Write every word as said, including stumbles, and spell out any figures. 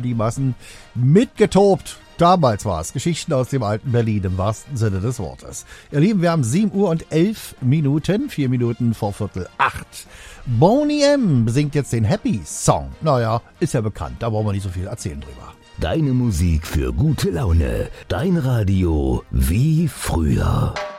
die Massen mitgetobt. Damals war es Geschichten aus dem alten Berlin im wahrsten Sinne des Wortes. Ihr Lieben, wir haben sieben Uhr und elf Minuten, vier Minuten vor Viertel acht. Boney M. singt jetzt den Happy Song. Naja, ist ja bekannt, da brauchen wir nicht so viel erzählen drüber. Deine Musik für gute Laune. Dein Radio wie früher.